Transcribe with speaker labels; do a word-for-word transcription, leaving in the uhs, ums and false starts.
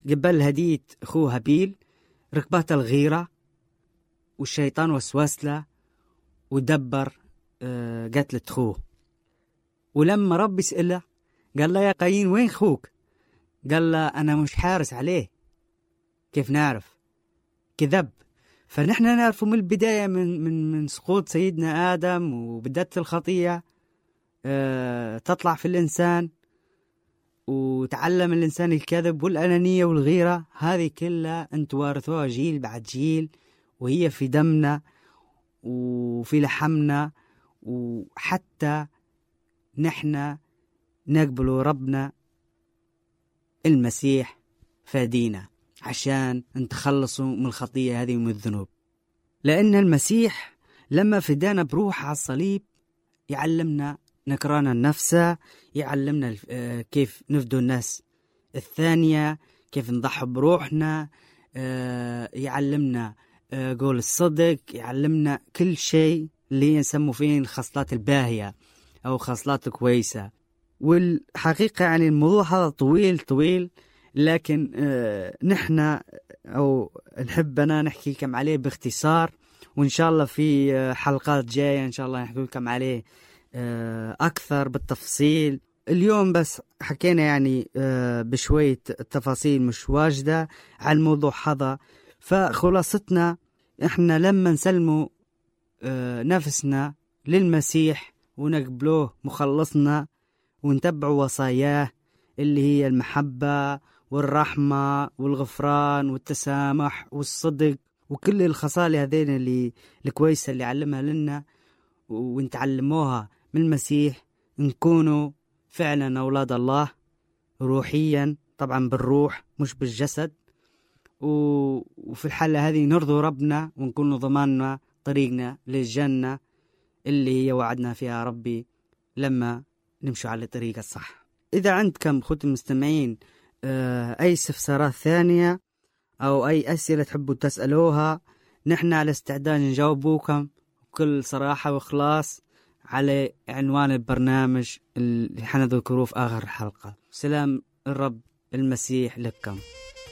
Speaker 1: قبل هديت أخوه هابيل ركبات الغيرة، والشيطان وسوس له ودبر آه قتلة أخوه. ولما رب يسأله قال له يا قايين وين أخوك؟ قال له أنا مش حارس عليه. كيف نعرف؟ كذب. فنحن نعرف من البداية من من من سقوط سيدنا آدم وبدأت الخطية أه تطلع في الإنسان، وتعلم الإنسان الكذب والأنانية والغيرة. هذه كلها أنت وارثوها جيل بعد جيل، وهي في دمنا وفي لحمنا. وحتى نحن نقبل ربنا المسيح فادينا عشان نتخلصوا من الخطية هذه ومن الذنوب. لأن المسيح لما فدانا بروح على الصليب يعلمنا نكران النفس، يعلمنا كيف نفدو الناس الثانية، كيف نضحي بروحنا، يعلمنا قول الصدق، يعلمنا كل شيء اللي نسموا فيه الخصلات الباهية أو خصلات كويسة. والحقيقة يعني الموضوع هذا طويل طويل، لكن آه نحن أو نحبنا نحكي لكم عليه باختصار، وإن شاء الله في آه حلقات جاية إن شاء الله نحكي لكم عليه آه أكثر بالتفصيل. اليوم بس حكينا يعني آه بشوية تفاصيل مش واجدة على الموضوع هذا. فخلاصتنا إحنا لما نسلموا آه نفسنا للمسيح ونقبلوه مخلصنا ونتبعوا وصاياه اللي هي المحبة والرحمة والغفران والتسامح والصدق وكل الخصال هذين اللي الكويسة اللي علمها لنا ونتعلموها من المسيح، نكونوا فعلا أولاد الله روحيا، طبعا بالروح مش بالجسد. وفي الحالة هذه نرضوا ربنا ونكون ضماننا طريقنا للجنة اللي هي وعدنا فيها ربي لما نمشوا على الطريق الصح. إذا عندكم أخوتي المستمعين أي استفسارات ثانية أو أي أسئلة تحبوا تسألوها، نحن على استعداد نجاوبوكم بكل صراحة وإخلاص على عنوان البرنامج اللي حنذكروه في آخر الحلقة. سلام الرب المسيح لكم.